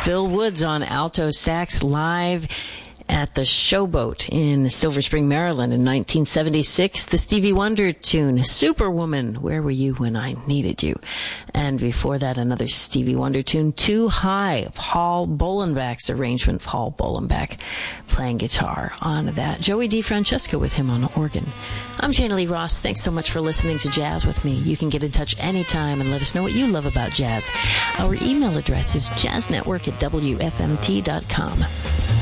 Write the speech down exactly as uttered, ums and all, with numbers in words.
Phil Woods on alto sax live at the Showboat in Silver Spring, Maryland in nineteen seventy-six. The Stevie Wonder tune, Superwoman, Where Were You When I Needed You? And before that, another Stevie Wonder tune, Too High, Paul Bolenbach's arrangement. Paul Bolenbach playing guitar on that. Joey DeFrancesco with him on organ. I'm Jana Lee Ross. Thanks so much for listening to Jazz with me. You can get in touch anytime and let us know what you love about jazz. Our email address is jazznetwork at w f m t dot com.